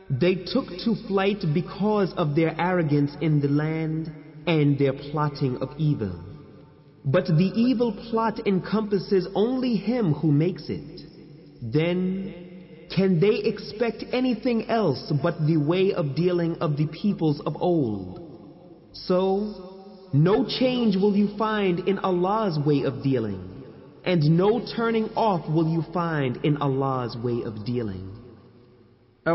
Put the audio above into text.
They took to flight because of their arrogance in the land and their plotting of evil. But the evil plot encompasses only him who makes it. Then, can they expect anything else but the way of dealing of the peoples of old? So, no change will you find in Allah's way of dealing, and no turning off will you find in Allah's way of dealing.